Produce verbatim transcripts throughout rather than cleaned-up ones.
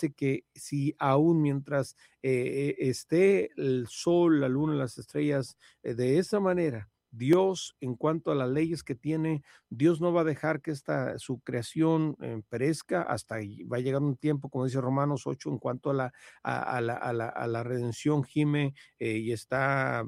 que si aún mientras eh, eh, esté el sol, la luna, las estrellas, eh, de esa manera, Dios, en cuanto a las leyes que tiene, Dios no va a dejar que esta su creación eh, perezca hasta ahí. Va a llegar un tiempo, como dice Romanos ocho, en cuanto a la, a, a la, a la, a la redención, gime eh, y está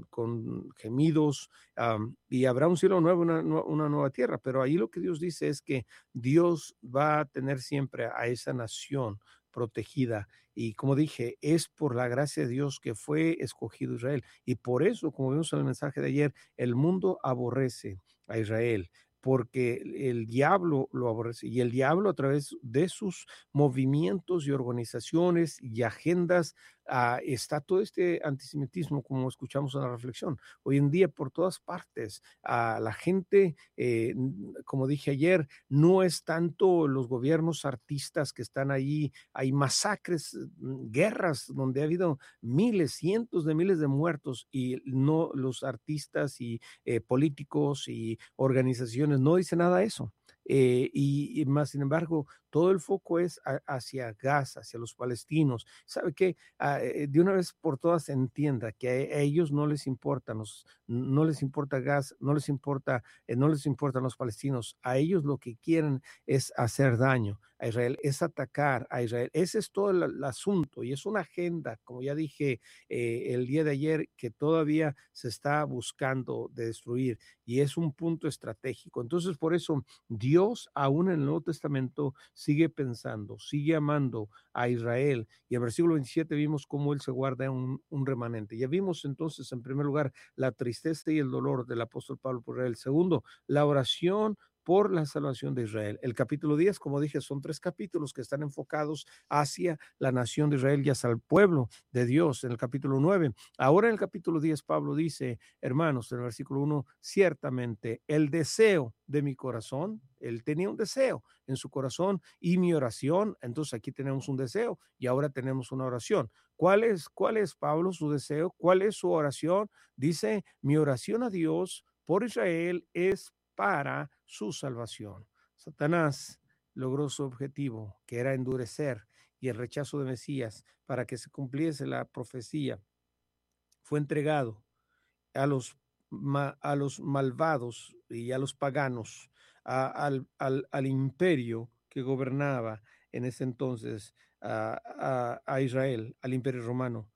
con gemidos, um, y habrá un cielo nuevo, una, una nueva tierra. Pero ahí lo que Dios dice es que Dios va a tener siempre a esa nación protegida. Y como dije, es por la gracia de Dios que fue escogido Israel. Y por eso, como vimos en el mensaje de ayer, el mundo aborrece a Israel, porque el diablo lo aborrece. Y el diablo, a través de sus movimientos y organizaciones y agendas, uh, está todo este antisemitismo, como escuchamos en la reflexión. Hoy en día, por todas partes, a uh, la gente, eh, como dije ayer, no es tanto los gobiernos artistas que están ahí, hay masacres, guerras donde ha habido miles, cientos de miles de muertos, y no los artistas y eh, políticos y organizaciones no dicen nada de eso. Eh, y, y más sin embargo, todo el foco es a, hacia Gaza, hacia los palestinos. ¿Sabe qué? Ah, eh, de una vez por todas entienda que a, a ellos no les importa, nos, no les importa Gaza, no les importa, eh, no les importan los palestinos. A ellos lo que quieren es hacer daño a Israel, es atacar a Israel. Ese es todo el, el asunto, y es una agenda, como ya dije eh, el día de ayer, que todavía se está buscando de destruir, y es un punto estratégico. Entonces, por eso Dios, aún en el Nuevo Testamento, sigue pensando, sigue amando a Israel. Y en el versículo veintisiete vimos cómo él se guarda un, un remanente. Ya vimos entonces, en primer lugar, la tristeza y el dolor del apóstol Pablo por Israel. Segundo, la oración por la salvación de Israel. El capítulo diez, como dije, son tres capítulos que están enfocados hacia la nación de Israel y hacia el pueblo de Dios. En el capítulo nueve, ahora en el capítulo diez, Pablo dice, hermanos, en el versículo uno, ciertamente el deseo de mi corazón, él tenía un deseo en su corazón, y mi oración, entonces aquí tenemos un deseo y ahora tenemos una oración. ¿Cuál es, cuál es Pablo, su deseo? ¿Cuál es su oración? Dice, mi oración a Dios por Israel es para su salvación. Satanás logró su objetivo, que era endurecer y el rechazo de Mesías para que se cumpliese la profecía. Fue entregado a los, a los malvados y a los paganos, a, al, al, al imperio que gobernaba en ese entonces a, a, a Israel, al imperio romano.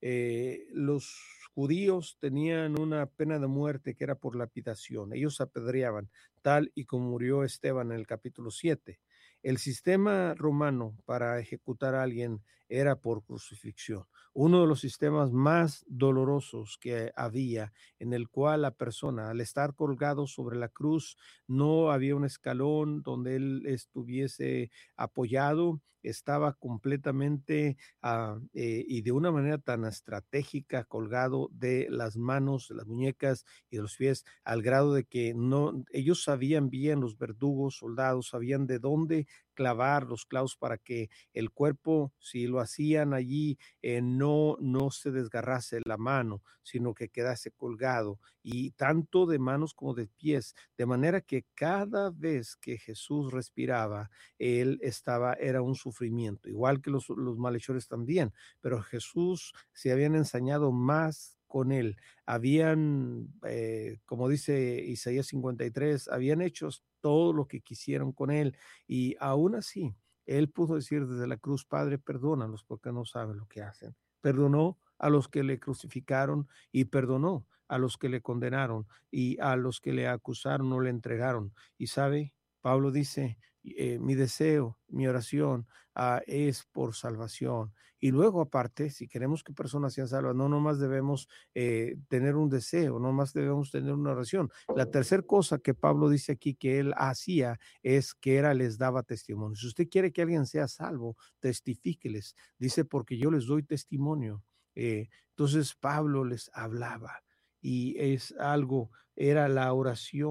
Eh, los judíos tenían una pena de muerte que era por lapidación. Ellos apedreaban, tal y como murió Esteban en el capítulo siete. El sistema romano para ejecutar a alguien era por crucifixión, uno de los sistemas más dolorosos que había, en el cual la persona, al estar colgado sobre la cruz, no había un escalón donde él estuviese apoyado, estaba completamente uh, eh, y de una manera tan estratégica colgado de las manos, de las muñecas y de los pies, al grado de que no, ellos sabían bien, los verdugos, soldados, sabían de dónde clavar los clavos para que el cuerpo, si lo hacían allí, eh, no, no se desgarrase la mano, sino que quedase colgado, y tanto de manos como de pies, de manera que cada vez que Jesús respiraba, él estaba, era un sufrimiento, igual que los, los malhechores también, pero Jesús se habían ensañado más con él, habían, eh, como dice Isaías cincuenta y tres, habían hecho todo lo que quisieron con él, y aún así, él pudo decir desde la cruz, Padre, perdónalos porque no saben lo que hacen. Perdonó a los que le crucificaron y perdonó a los que le condenaron, y a los que le acusaron o le entregaron. Y sabe, Pablo dice, eh, mi deseo, mi oración uh, es por salvación. Y luego, aparte, si queremos que personas sean salvas, no nomás debemos eh, tener un deseo, no más debemos tener una oración. La tercera cosa que Pablo dice aquí que él hacía es que era, les daba testimonio. Si usted quiere que alguien sea salvo, testifíqueles. Dice, porque yo les doy testimonio. Eh, entonces Pablo les hablaba, y es algo, era la oración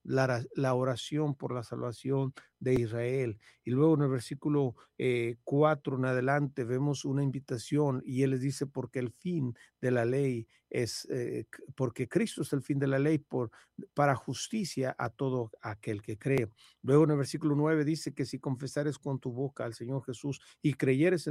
la, ra- la oración por la salvación de Israel. Y luego en el versículo eh, cuatro en adelante vemos una invitación y él les dice, porque el fin de la ley es, eh, c- porque Cristo es el fin de la ley por, para justicia a todo aquel que cree. Luego en el versículo nueve dice que si confesares con tu boca al Señor Jesús y creyeres